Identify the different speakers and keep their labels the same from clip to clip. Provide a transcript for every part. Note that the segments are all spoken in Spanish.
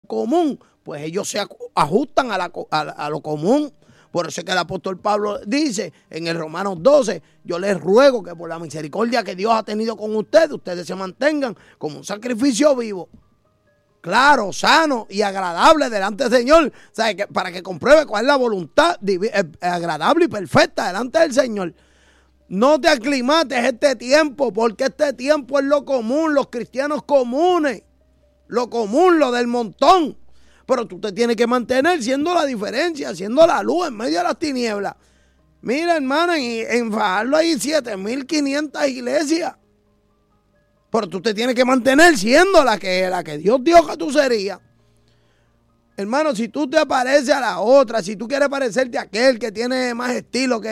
Speaker 1: común, pues ellos se ajustan a lo común. Por eso es que el apóstol Pablo dice en el Romanos 12, yo les ruego que por la misericordia que Dios ha tenido con ustedes se mantengan como un sacrificio vivo, claro, sano y agradable delante del Señor, ¿sabe? Para que compruebe cuál es la voluntad agradable y perfecta delante del Señor. No te aclimates a este tiempo, porque este tiempo es lo común, los cristianos comunes, lo común, lo del montón. Pero tú te tienes que mantener siendo la diferencia, siendo la luz en medio de las tinieblas. Mira, hermano, en Fajardo hay 7.500 iglesias. Pero tú te tienes que mantener siendo la que Dios dijo que tú serías. Hermano, si tú te pareces a la otra, si tú quieres parecerte a aquel que tiene más estilo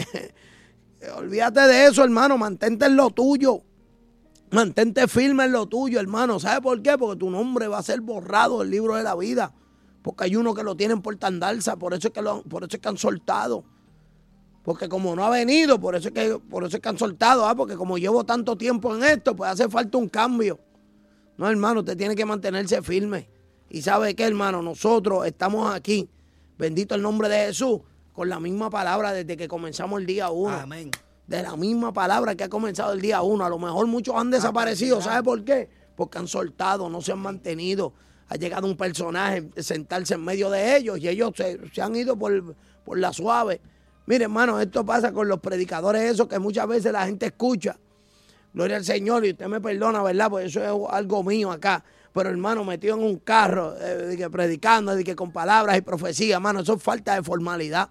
Speaker 1: olvídate de eso, hermano, mantente en lo tuyo. Mantente firme en lo tuyo, hermano. ¿Sabe por qué? Porque tu nombre va a ser borrado del libro de la vida. Porque hay uno que lo tienen por tardanza, por eso es que han soltado. Porque como no ha venido, por eso es que han soltado. Porque como llevo tanto tiempo en esto, pues hace falta un cambio. No, hermano, usted tiene que mantenerse firme. Y ¿sabe qué, hermano? Nosotros estamos aquí, bendito el nombre de Jesús, con la misma palabra desde que comenzamos el día 1.
Speaker 2: Amén.
Speaker 1: De la misma palabra que ha comenzado el día 1. A lo mejor muchos han desaparecido. ¿Sabe por qué? Porque han soltado, no se han mantenido. Ha llegado un personaje a sentarse en medio de ellos y ellos se han ido por la suave. Mire, hermano, esto pasa con los predicadores esos que muchas veces la gente escucha. Gloria al Señor, y usted me perdona, ¿verdad? Porque eso es algo mío acá. Pero, hermano, metido en un carro, predicando, con palabras y profecías, hermano, eso es falta de formalidad.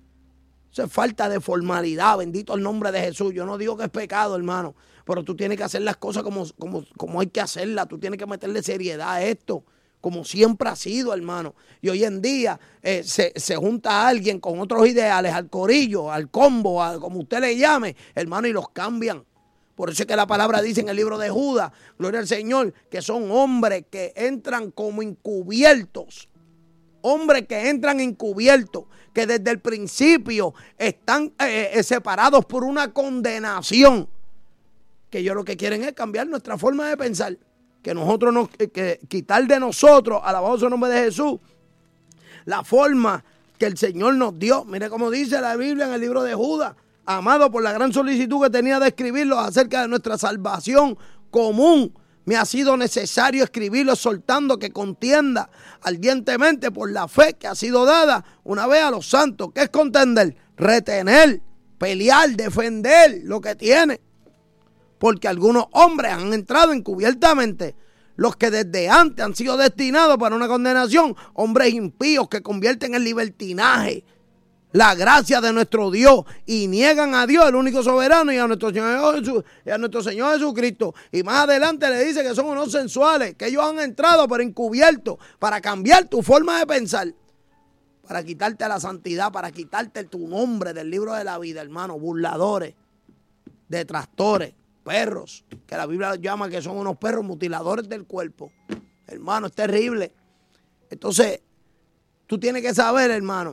Speaker 1: Eso es falta de formalidad, bendito el nombre de Jesús. Yo no digo que es pecado, hermano, pero tú tienes que hacer las cosas como hay que hacerlas. Tú tienes que meterle seriedad a esto, como siempre ha sido, hermano. Y hoy en día se junta a alguien con otros ideales, al corillo, al combo, como usted le llame, hermano, y los cambian. Por eso es que la palabra dice en el libro de Judas, gloria al Señor, que son hombres que entran como encubiertos. Hombres que entran encubiertos, que desde el principio están separados por una condenación. Que ellos lo que quieren es cambiar nuestra forma de pensar. Que nosotros quitar de nosotros, alabado sea el nombre de Jesús, la forma que el Señor nos dio. Mire cómo dice la Biblia en el libro de Judas. Amado, por la gran solicitud que tenía de escribirlo acerca de nuestra salvación común, me ha sido necesario escribirlo exhortando que contienda ardientemente por la fe que ha sido dada una vez a los santos. ¿Qué es contender? Retener, pelear, defender lo que tiene. Porque algunos hombres han entrado encubiertamente, los que desde antes han sido destinados para una condenación, hombres impíos que convierten en libertinaje la gracia de nuestro Dios y niegan a Dios, el único soberano, y a nuestro Señor Jesucristo. Y más adelante le dice que son unos sensuales, que ellos han entrado pero encubiertos para cambiar tu forma de pensar, para quitarte la santidad, para quitarte tu nombre del libro de la vida, hermano. Burladores, detractores, perros, que la Biblia los llama que son unos perros mutiladores del cuerpo. Hermano, es terrible. Entonces, tú tienes que saber, hermano,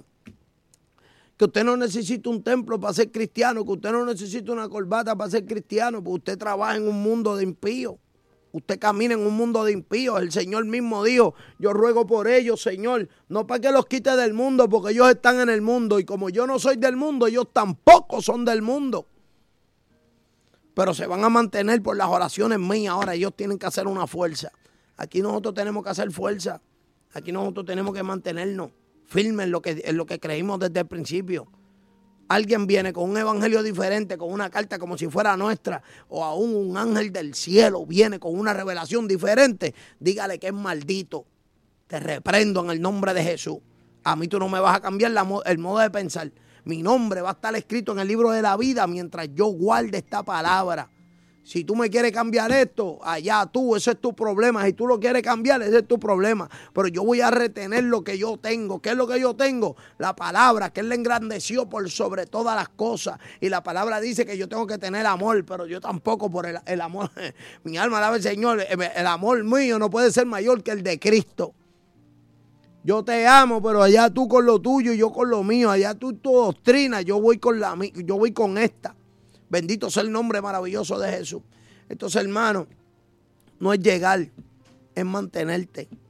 Speaker 1: que usted no necesita un templo para ser cristiano, que usted no necesita una corbata para ser cristiano, porque usted trabaja en un mundo de impíos. Usted camina en un mundo de impíos. El Señor mismo dijo, yo ruego por ellos, Señor, no para que los quite del mundo, porque ellos están en el mundo. Y como yo no soy del mundo, ellos tampoco son del mundo. Pero se van a mantener por las oraciones mías. Ahora ellos tienen que hacer una fuerza. Aquí nosotros tenemos que hacer fuerza. Aquí nosotros tenemos que mantenernos firmes en lo que creímos desde el principio. Alguien viene con un evangelio diferente, con una carta como si fuera nuestra, o aún un ángel del cielo viene con una revelación diferente, dígale que es maldito. Te reprendo en el nombre de Jesús. A mí tú no me vas a cambiar el modo de pensar. Mi nombre va a estar escrito en el libro de la vida mientras yo guarde esta palabra. Si tú me quieres cambiar esto, allá tú, ese es tu problema. Si tú lo quieres cambiar, ese es tu problema. Pero yo voy a retener lo que yo tengo. ¿Qué es lo que yo tengo? La palabra, que Él le engrandeció por sobre todas las cosas. Y la palabra dice que yo tengo que tener amor, pero yo tampoco por el amor. Mi alma alaba al Señor. El amor mío no puede ser mayor que el de Cristo. Yo te amo, pero allá tú con lo tuyo y yo con lo mío. Allá tú tu doctrina, yo voy con esta. Bendito sea el nombre maravilloso de Jesús. Entonces, hermano, no es llegar, es mantenerte.